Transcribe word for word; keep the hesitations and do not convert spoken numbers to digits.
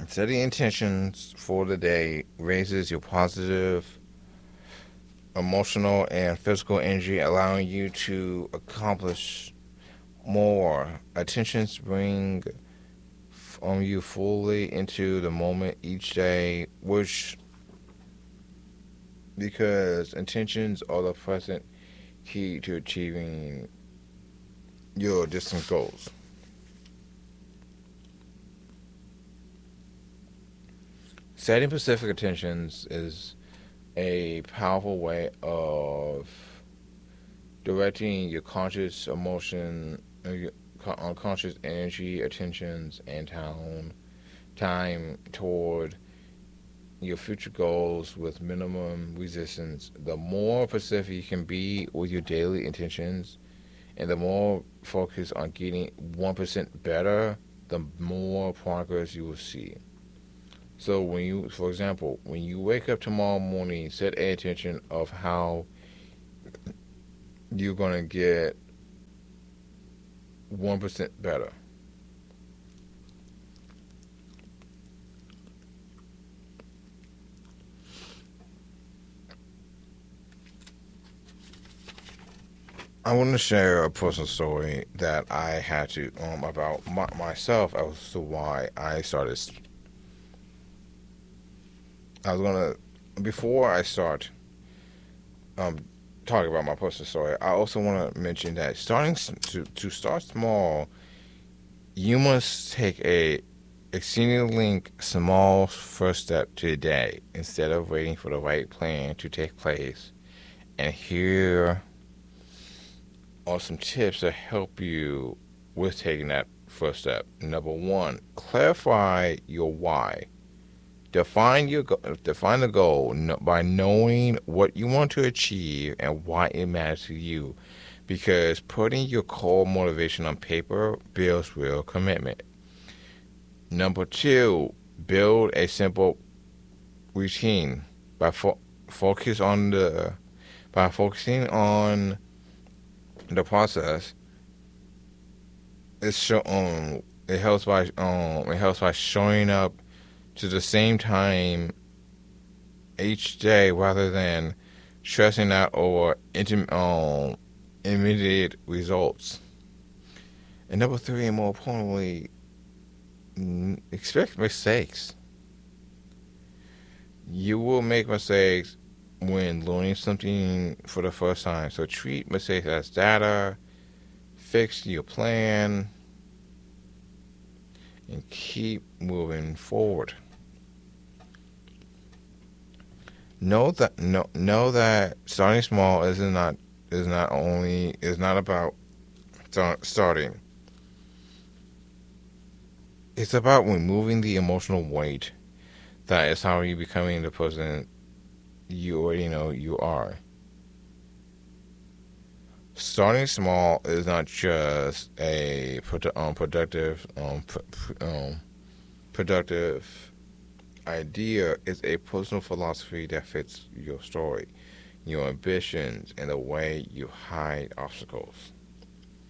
Setting intentions for the day raises your positive emotional and physical energy, allowing you to accomplish more. Attentions bring um, you fully into the moment each day, which, because intentions are the present key to achieving your distant goals. Setting specific intentions is a powerful way of directing your conscious emotion, uh, your unconscious energy, attentions, and time, time toward your future goals with minimum resistance. The more specific you can be with your daily intentions, and the more focused on getting one percent better, the more progress you will see. So when you, for example, when you wake up tomorrow morning, set a intention of how you're going to get one percent better. I want to share a personal story that I had to, um, about my, myself as to why I started. I was going to, before I start um, talking about my personal story, I also want to mention that starting to, to start small, you must take a exceedingly small first step today instead of waiting for the right plan to take place. And here are some tips to help you with taking that first step. Number one, clarify your why. Define your define the goal by knowing what you want to achieve and why it matters to you, because putting your core motivation on paper builds real commitment. Number two, build a simple routine by fo- focus on the by focusing on the process. It's show, um, it helps by um, it helps by showing up to the same time each day rather than stressing out over intim- um, immediate results. And number three, and more importantly, expect mistakes. You will make mistakes when learning something for the first time. So treat mistakes as data, fix your plan, and keep moving forward. Know that know, know that starting small is not is not only is not about start, starting. It's about removing the emotional weight that is how you becoming the person you already know you are. Starting small is not just a produ- um, productive um, pr- um, productive idea. It's a personal philosophy that fits your story, your ambitions, and the way you hide obstacles.